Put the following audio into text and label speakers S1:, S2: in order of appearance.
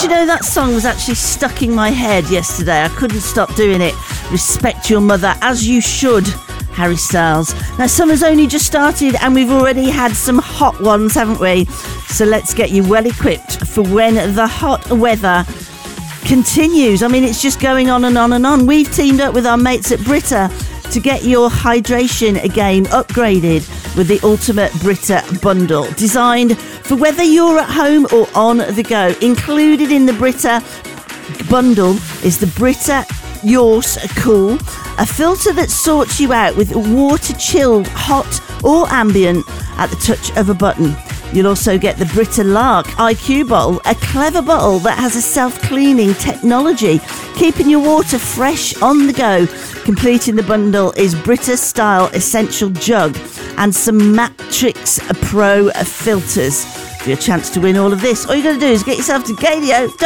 S1: Do you know that song was actually stuck in my head yesterday? I couldn't stop doing it. Respect your mother, as you should, Harry Styles. Now, summer's only just started and we've already had some hot ones, haven't we? So let's get you well equipped for when the hot weather continues. I mean, it's just going on and on and on. We've teamed up with our mates at Brita to get your hydration game upgraded with the Ultimate Brita Bundle, designed for whether you're at home or on the go. Included in the Brita Bundle is the Brita Yours Cool, a filter that sorts you out with water chilled, hot or ambient at the touch of a button. You'll also get the Brita Lark IQ bottle, a clever bottle that has a self-cleaning technology, keeping your water fresh on the go. Completing the bundle is Brita Style Essential Jug and some Matrix Pro filters. For your chance to win all of this, all you got to do is get yourself to Gadio.